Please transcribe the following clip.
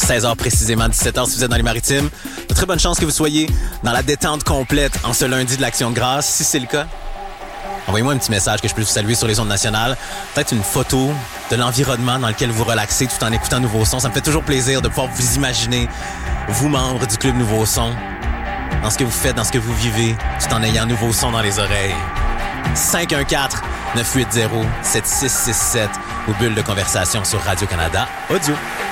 16h précisément, 17h si vous êtes dans les Maritimes. De très bonne chance que vous soyez dans la détente complète en ce lundi de l'Action de grâce. Si c'est le cas, envoyez-moi un petit message que je peux vous saluer sur les ondes nationales. Peut-être une photo de l'environnement dans lequel vous relaxez tout en écoutant Nouveau Son. Ça me fait toujours plaisir de pouvoir vous imaginer, vous membres du Club Nouveau Son, dans ce que vous faites, dans ce que vous vivez, tout en ayant Nouveau Son dans les oreilles. 514-980-7667 ou bulle de conversation sur Radio-Canada Audio.